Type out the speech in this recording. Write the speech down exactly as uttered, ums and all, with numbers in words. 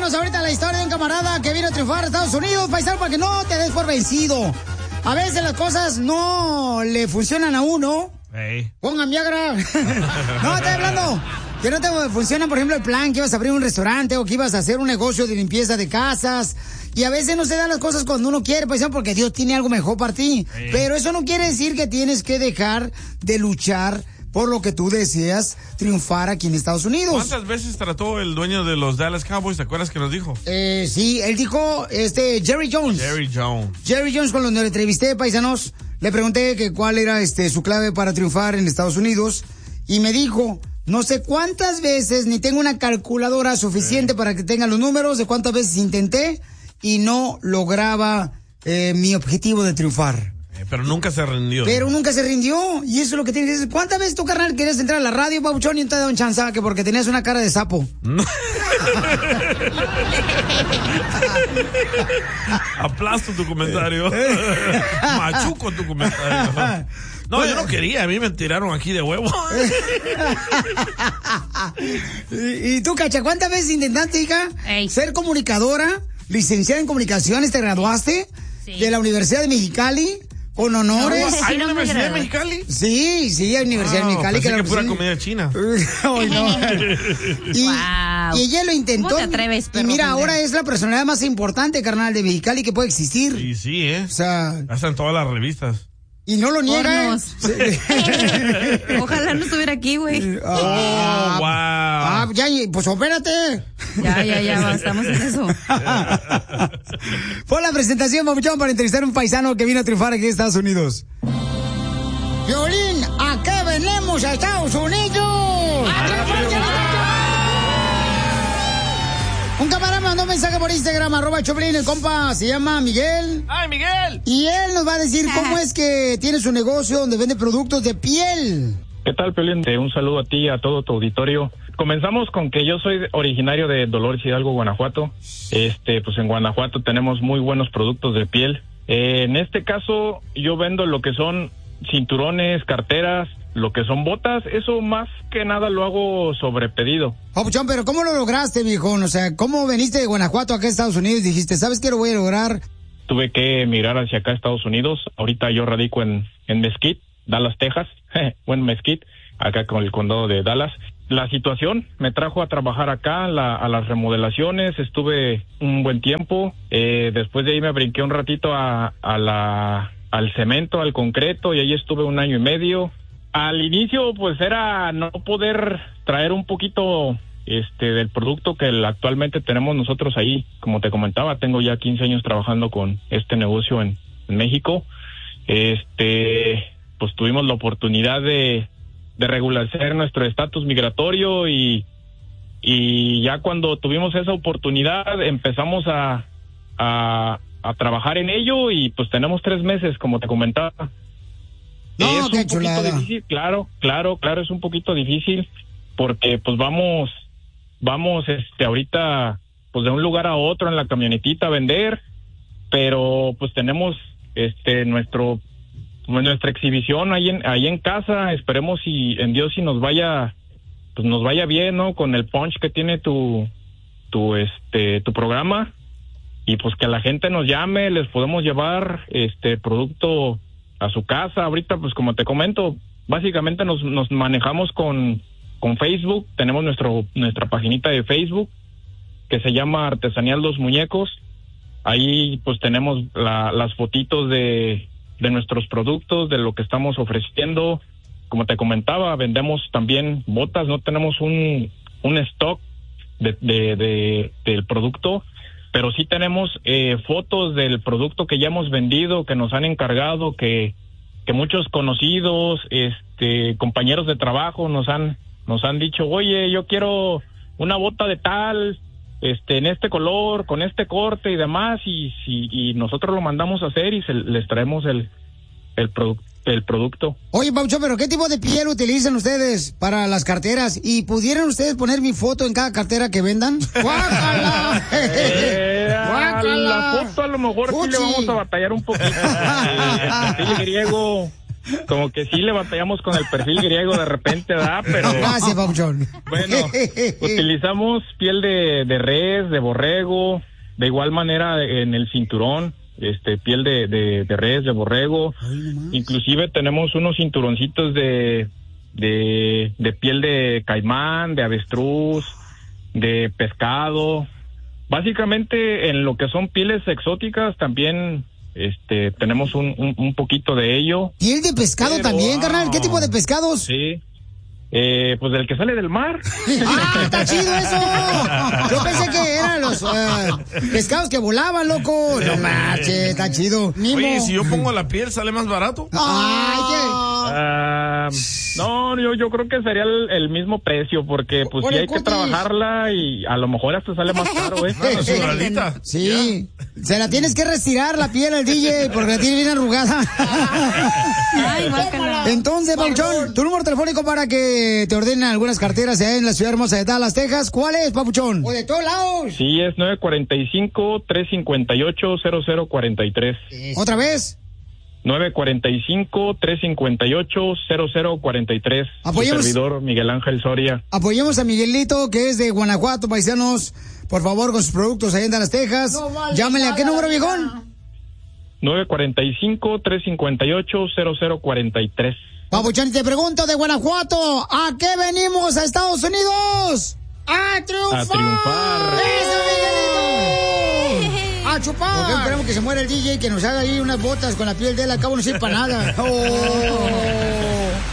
tenemos ahorita la historia de un camarada que vino a triunfar a Estados Unidos, paisano, para que no te des por vencido. A veces las cosas no le funcionan a uno. Hey. Pongan Viagra. No, estoy hablando que no te funciona, por ejemplo, el plan que ibas a abrir un restaurante o que ibas a hacer un negocio de limpieza de casas. Y a veces no se dan las cosas cuando uno quiere, paisano, porque Dios tiene algo mejor para ti. Hey. Pero eso no quiere decir que tienes que dejar de luchar por lo que tú deseas triunfar aquí en Estados Unidos. ¿Cuántas veces trató el dueño de los Dallas Cowboys? ¿Te acuerdas que nos dijo? Eh, sí, él dijo, este, Jerry Jones. Jerry Jones. Jerry Jones, cuando le entrevisté, paisanos, le pregunté que cuál era este su clave para triunfar en Estados Unidos. Y me dijo, no sé cuántas veces, ni tengo una calculadora suficiente sí. para que tenga los números de cuántas veces intenté y no lograba eh, mi objetivo de triunfar. Pero nunca se rindió. Pero nunca se rindió. Y eso es lo que tienes que decir. ¿Cuántas veces tu carnal querías entrar a la radio, Pabuchón, y no te daban chance que porque tenías una cara de sapo? No. Aplasto tu comentario. Machuco tu comentario. No, yo no quería. A mí me tiraron aquí de huevo. ¿Y, y tú, Cacha, cuántas veces intentaste, hija, Ey. ser comunicadora, licenciada en comunicaciones, te graduaste sí. de la Universidad de Mexicali? Con honores. No, ¿hay una universidad de Mexicali? Sí, sí, hay universidad de oh, Mexicali. Pensé que, que la pura comida china. oh, no. y, wow. y ella lo intentó. ¿Cómo te atreves, perro? Y mira, ahora es la personalidad más importante, carnal, de Mexicali que puede existir. Sí, sí, ¿eh? O sea. Hasta en todas las revistas. Y no lo niega. Sí. Ojalá no estuviera aquí, güey. Ah, oh, wow. Ah, ya, pues opérate. Ya, ya, ya, estamos en eso. Fue la presentación, papuchón, para entrevistar a un paisano que vino a triunfar aquí en Estados Unidos. Violín, ¿a qué venimos a Estados Unidos? ¡A triunfar! Un camarada mandó un mensaje por Instagram, arroba Choplin, el compa se llama Miguel. ¡Ay, Miguel! Y él nos va a decir cómo es que tiene su negocio donde vende productos de piel. ¿Qué tal, Piolín? Un saludo a ti y a todo tu auditorio. Comenzamos con que yo soy originario de Dolores Hidalgo, Guanajuato. Este, pues en Guanajuato tenemos muy buenos productos de piel. Eh, en este caso, yo vendo lo que son cinturones, carteras, lo que son botas. Eso más que nada lo hago sobre pedido. Papuchón, pero ¿cómo lo lograste, viejón? O sea, ¿cómo veniste de Guanajuato acá a Estados Unidos y dijiste, ¿sabes qué lo voy a lograr? Tuve que emigrar hacia acá a Estados Unidos. Ahorita yo radico en, en Mesquite, Dallas, Texas. Buen Mesquite, acá con el condado de Dallas. La situación me trajo a trabajar acá, la, a las remodelaciones, estuve un buen tiempo, eh, después de ahí me brinqué un ratito a, a la, al cemento, al concreto, y ahí estuve un año y medio. Al inicio, pues era no poder traer un poquito este del producto que el, actualmente tenemos nosotros ahí. Como te comentaba, tengo ya quince años trabajando con este negocio en, en México. Este, pues tuvimos la oportunidad de de regularizar nuestro estatus migratorio y y ya cuando tuvimos esa oportunidad empezamos a, a a trabajar en ello y pues tenemos tres meses, como te comentaba. No, es un qué poquito chulada. difícil, claro, claro, claro, es un poquito difícil porque pues vamos vamos este ahorita pues de un lugar a otro en la camionetita a vender, pero pues tenemos este nuestro nuestra exhibición ahí en ahí en casa. Esperemos y en Dios si nos vaya pues nos vaya bien, ¿no? Con el punch que tiene tu tu este tu programa y pues que la gente nos llame, les podemos llevar este producto a su casa. Ahorita pues como te comento, básicamente nos nos manejamos con con Facebook. Tenemos nuestro nuestra paginita de Facebook que se llama Artesanía Los Muñecos. Ahí pues tenemos la, las fotitos de de nuestros productos, de lo que estamos ofreciendo. Como te comentaba, vendemos también botas, no tenemos un un stock de, de, de del producto, pero sí tenemos eh, fotos del producto que ya hemos vendido, que nos han encargado, que que muchos conocidos, este compañeros de trabajo nos han nos han dicho, oye, yo quiero una bota de tal, este en este color, con este corte y demás, y si y nosotros lo mandamos a hacer y se, les traemos el el producto el producto. Oye, Paucho, pero ¿qué tipo de piel utilizan ustedes para las carteras? ¿Y pudieran ustedes poner mi foto en cada cartera que vendan? ¡Guácala! Eh, ¡Guácala! La foto a lo mejor Fuchi. Sí le vamos a batallar un poquito. El griego como que sí le batallamos con el perfil griego de repente, ¿verdad? Pero gracias, Papuchón. Bueno, utilizamos piel de, de res, de borrego, de igual manera en el cinturón, este piel de, de, de res, de borrego. Inclusive tenemos unos cinturoncitos de, de, de piel de caimán, de avestruz, de pescado. Básicamente en lo que son pieles exóticas también este tenemos un, un, un poquito de ello. ¿Piel de pescado Pero, también, wow. carnal? ¿Qué tipo de pescados? Sí. Eh, pues del que sale del mar. ¡Ah, está chido eso! Yo pensé que eran los uh, pescados que volaban, loco. No manches, está chido. Mimo. Oye, si yo pongo la piel, ¿sale más barato? ¡Ay, qué! Uh, no, yo, yo creo que sería el, el mismo precio, porque pues sí hay que trabajarla y a lo mejor hasta sale más caro, ¿eh? Ah, su ralita. Sí. Yeah. Se la tienes que retirar la piel al D J porque la tiene bien arrugada. Ay, entonces, Papuchón, tu número telefónico para que te ordenen algunas carteras allá en la ciudad hermosa de Dallas, Texas. ¿Cuál es, Papuchón? O de todos lados. Sí, es nueve cuatro cinco, tres cinco ocho, cero cero cuatro tres. ¿Otra vez? nueve cuatro cinco, tres cinco ocho, cero cero cuatro tres. Apoyemos. Su servidor, Miguel Ángel Soria. Apoyemos a Miguelito, que es de Guanajuato, paisanos. Por favor, con sus productos allá en Dallas, Texas. No vale. Llámenle a qué número, viejón. nueve cuatro cinco, tres cinco ocho, cero cero cuatro tres. Papuchón, te pregunto de Guanajuato, ¿a qué venimos a Estados Unidos? ¡A triunfar! ¡A triunfar! ¡Eso, Miguelito! ¡A chupar! Porque esperamos que se muera el D J y que nos haga ahí unas botas con la piel de él, al cabo no sirve para nada. Oh.